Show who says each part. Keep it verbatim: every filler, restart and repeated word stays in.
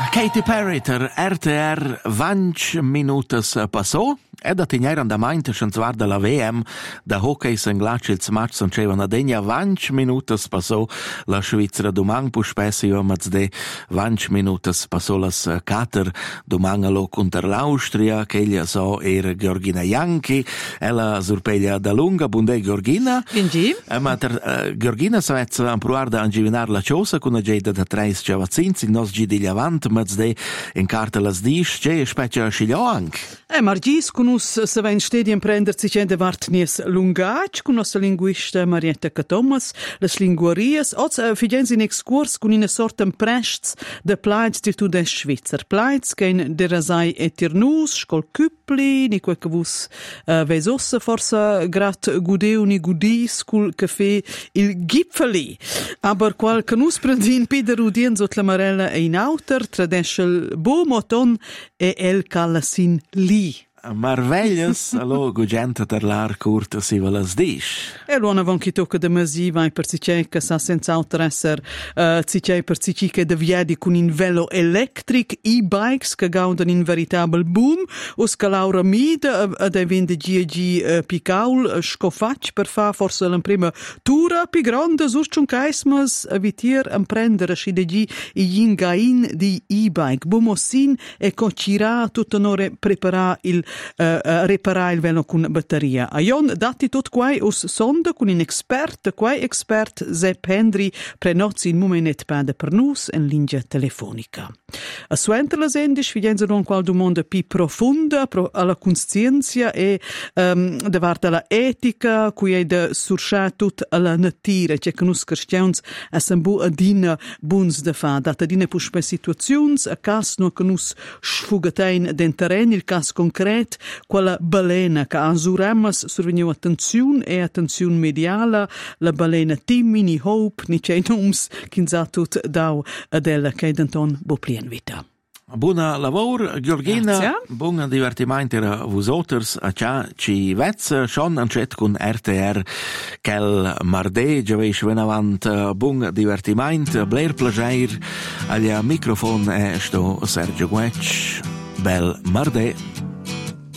Speaker 1: Katy Perry ter R T R venti minutas passò e da tignare andamento scienzuar della V M da hockey senglaci il match son cevano degna venti minutas passò la Svizzera domang pu spesse io mazde venti minutas passò las Kater domang allo contro l'Austria che gli so era Georgina Janki ella surpeglia da lunga bunde Georgina
Speaker 2: Quindi
Speaker 1: eh, ma ter, uh, Georgina sa a provare da angivinar la cosa con una geda da treis cevazins in nos gidi avant mazde in carta las dis che specie sciglio anche
Speaker 2: eh margis con us se va in stadium prender si cende vartnies lungac con nostra linguista Marietta Catomas las linguarias oz uh, figenzi in excurs con una sorta prests de plaids til tu de Schweizer plaids che in derasai eternus scol cupli ni quel che vus uh, vesossa forsa grat gudeu ni gudis cul caffè il gipfeli aber qual canus prendin Peter Udien zot la marella e in auter tradeschel bo moton e el callasin li
Speaker 1: Marveglias, allo gugenta ter l'ar curta si velas dis.
Speaker 2: E l'uona von chi tocca de masi vai per si che sa senza auto esser uh, si c'è per si che de viadi con in velo electric e-bikes che gaudan in veritabel boom us che Laura Mida ad uh, vende G G uh, picaul uh, scofac per fa forse la prima tura pi grande surchun caismas avitier am prendere si de G i ingain di e-bike bomosin e cocirà tutto nore prepara il Uh, uh, reparare il velo con batteria. A Ion dati tot quai us sonda con un expert, quai expert Sepp Hendry prenozzi in momenet pade per nus en linea telefonica. A suenter la sendisch vigenza non qual domanda pi profunda pro alla conscienzia e um, davart alla etica cui è da surschà tut alla natura che nus cristians a sambu adina buns da fa data dine puspe situazions a cas no che nus sfugatein den terren il cas concret quella balena che azuramas surveniu attenzione e attenzione mediala la balena Timini Hope ni c'è nums kinzatut dau adella che denton boplien vita.
Speaker 1: Buona lavoro, Georgina.
Speaker 2: Grazie.
Speaker 1: Buon divertimento a vosotros. A ciò ci vezza, schon ancet con R T R quel marde, già veis ven avant. Buon divertimento, Blair Plager, agli microfono è sto Sergio Guec. Bel marde.